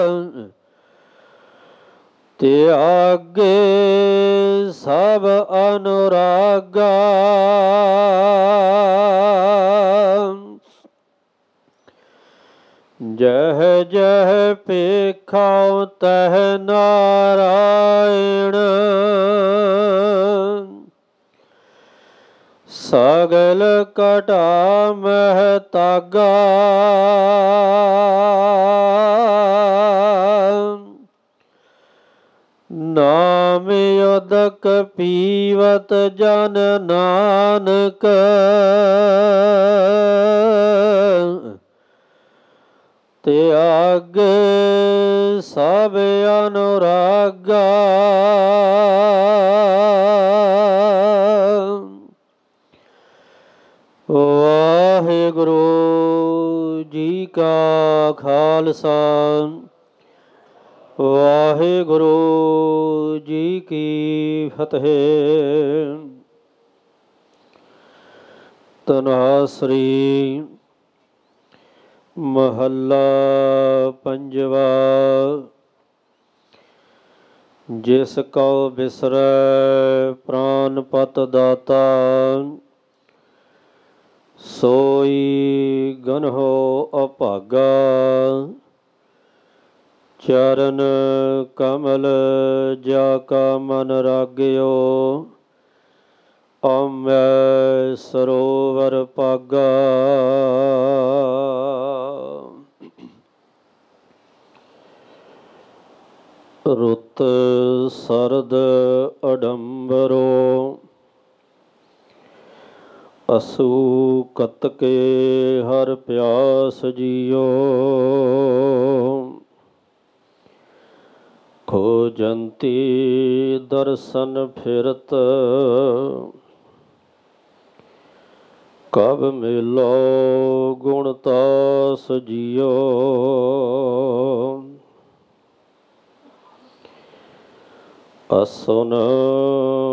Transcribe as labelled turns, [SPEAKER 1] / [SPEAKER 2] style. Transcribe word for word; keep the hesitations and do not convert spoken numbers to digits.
[SPEAKER 1] ਤਿਆਗੇ ਸਭ ਅਨੁਰਾਗਾ ਜਹ ਜਹ ਪੇਖਾਉ ਤਹ ਨਾਰਾਇਣ ਸਗਲ ਘਟਾ ਮਹਿ ਤਾਗਾ ਨਾਮ ਉਦਕ ਪੀਵਤ ਜਨ ਨਾਨਕ ਤਿਆਗੇ ਸਭ ਅਨੁਰਾਗਾ ਵਾਹਿਗੁਰੂ ਜੀ ਕਾ ਖਾਲਸਾ ਵਾਹਿਗੁਰੂ ਜੀ ਕੀ ਫਤਿਹ। ਤਨਾਸਰੀ ਮਹੱਲਾ ਪੰਜਵਾ। ਜਿਸ ਕਉ ਬਿਸਰੈ ਪ੍ਰਾਨਪਤ ਦਾਤਾ ਸੋਈ ਗਨਹੁ ਅਭਾਗਾ ਚਰਨ ਕਮਲ ਜਾ ਕਾ ਮਨ ਰਾਗਿਓ ਅੰਮ੍ਰਿ ਸਰੋਵਰ ਭਾਗਾ। ਰੁੱਤ ਸਰਦ ਅਡੰਬਰੋ ਅਸੂ ਕਤਕੇ ਹਰ ਪਿਆਸ ਜੀਓ ਖੋਜੰਤੀ ਦਰਸ਼ਨ ਫਿਰਤ ਕਬ ਮਿਲੋ ਗੁਣ ਤਾਸ ਜੀਓ। ਅਸੁਨ